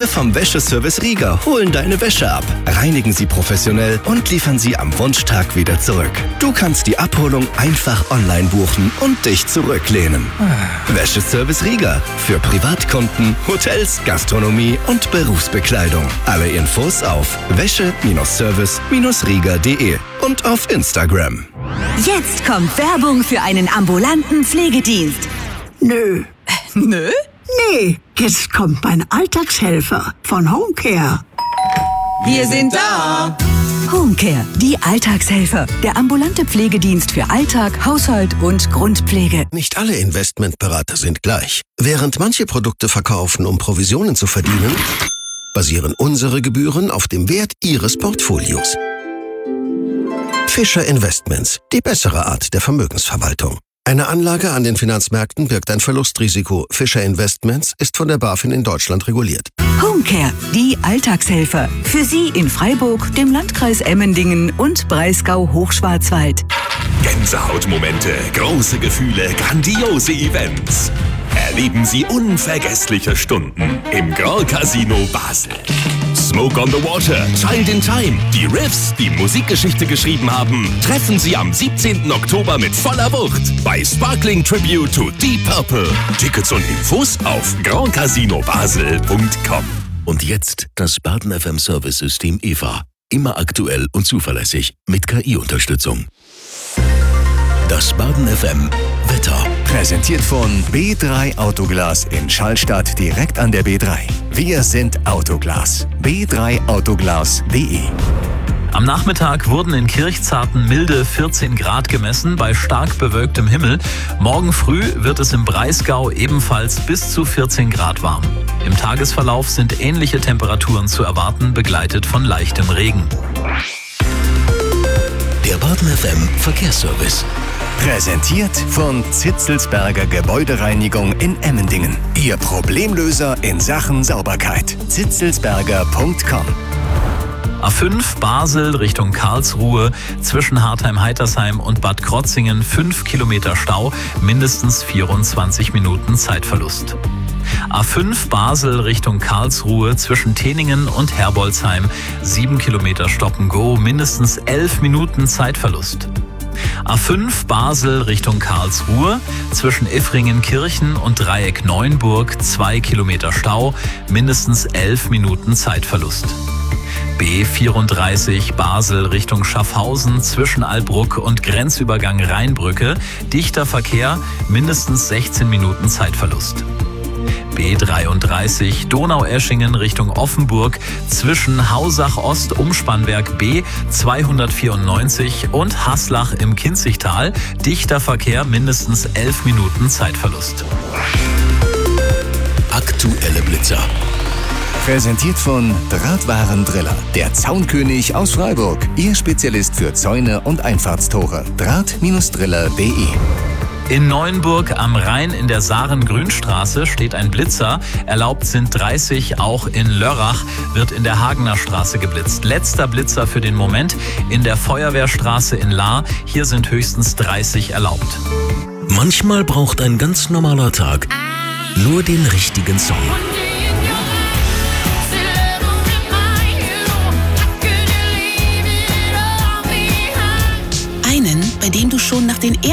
vom Wäscheservice Rieger holen deine Wäsche ab, reinigen sie professionell und liefern sie am Wunschtag wieder zurück. Du kannst die Abholung einfach online buchen und dich zurücklehnen. Wäscheservice Rieger für Privatkunden, Hotels, Gastronomie und Berufsbekleidung. Alle Infos auf wäsche-service-rieger.de und auf Instagram. Jetzt kommt Werbung für einen ambulanten Pflegedienst. Nö. Nö? Nee, jetzt kommt mein Alltagshelfer von Homecare. Wir sind da! Homecare, die Alltagshelfer. Der ambulante Pflegedienst für Alltag, Haushalt und Grundpflege. Nicht alle Investmentberater sind gleich. Während manche Produkte verkaufen, um Provisionen zu verdienen, basieren unsere Gebühren auf dem Wert Ihres Portfolios. Fischer Investments, die bessere Art der Vermögensverwaltung. Eine Anlage an den Finanzmärkten birgt ein Verlustrisiko. Fischer Investments ist von der BaFin in Deutschland reguliert. Homecare, die Alltagshelfer. Für Sie in Freiburg, dem Landkreis Emmendingen und Breisgau-Hochschwarzwald. Gänsehautmomente, große Gefühle, grandiose Events. Erleben Sie unvergessliche Stunden im Grand Casino Basel. Smoke on the Water, Child in Time, die Riffs, die Musikgeschichte geschrieben haben, treffen Sie am 17. Oktober mit voller Wucht bei Sparkling Tribute to Deep Purple. Tickets und Infos auf grandcasinobasel.com. Und jetzt das Baden FM Service System EVA. Immer aktuell und zuverlässig mit KI-Unterstützung. Das Baden FM Wetter. Präsentiert von B3 Autoglas in Schallstadt direkt an der B3. Wir sind Autoglas. b3autoglas.de. Am Nachmittag wurden in Kirchzarten milde 14 Grad gemessen bei stark bewölktem Himmel. Morgen früh wird es im Breisgau ebenfalls bis zu 14 Grad warm. Im Tagesverlauf sind ähnliche Temperaturen zu erwarten, begleitet von leichtem Regen. Der Baden FM Verkehrsservice. Präsentiert von Zitzelsberger Gebäudereinigung in Emmendingen. Ihr Problemlöser in Sachen Sauberkeit. zitzelsberger.com. A5 Basel Richtung Karlsruhe, zwischen Hartheim-Heitersheim und Bad Krotzingen 5 Kilometer Stau, mindestens 24 Minuten Zeitverlust. A5 Basel Richtung Karlsruhe, zwischen Teningen und Herbolzheim 7 Kilometer Stop-and-Go, mindestens 11 Minuten Zeitverlust. A5 Basel Richtung Karlsruhe, zwischen Iffringen-Kirchen und Dreieck Neuenburg 2 Kilometer Stau, mindestens 11 Minuten Zeitverlust. B34 Basel Richtung Schaffhausen, zwischen Albruck und Grenzübergang Rheinbrücke, dichter Verkehr, mindestens 16 Minuten Zeitverlust. B33 Donaueschingen Richtung Offenburg, zwischen Hausach Ost Umspannwerk B 294 und Haslach im Kinzigtal, dichter Verkehr, mindestens 11 Minuten Zeitverlust. Aktuelle Blitzer. Präsentiert von Drahtwarendriller, der Zaunkönig aus Freiburg. Ihr Spezialist für Zäune und Einfahrtstore. Draht-driller.de. In Neuenburg am Rhein in der Saaren-Grünstraße steht ein Blitzer. Erlaubt sind 30, auch in Lörrach wird in der Hagener Straße geblitzt. Letzter Blitzer für den Moment in der Feuerwehrstraße in Lahr. Hier sind höchstens 30 erlaubt. Manchmal braucht ein ganz normaler Tag nur den richtigen Song. Einen, bei dem du schon nach den